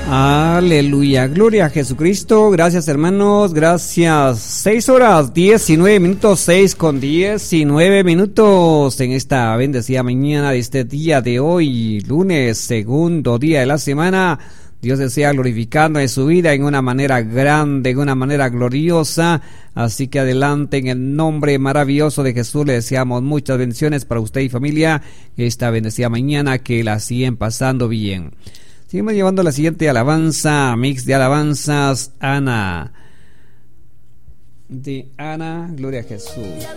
Aleluya, gloria a Jesucristo. Gracias, hermanos, gracias. 6:19, 6:19 en esta bendecida mañana de este día de hoy, lunes, segundo día de la semana. Dios desea glorificando en su vida en una manera grande, en una manera gloriosa. Así que adelante, en el nombre maravilloso de Jesús le deseamos muchas bendiciones para usted y familia esta bendecida mañana, que la siguen pasando bien. Seguimos llevando la siguiente alabanza, mix de alabanzas, Ana, gloria a Jesús.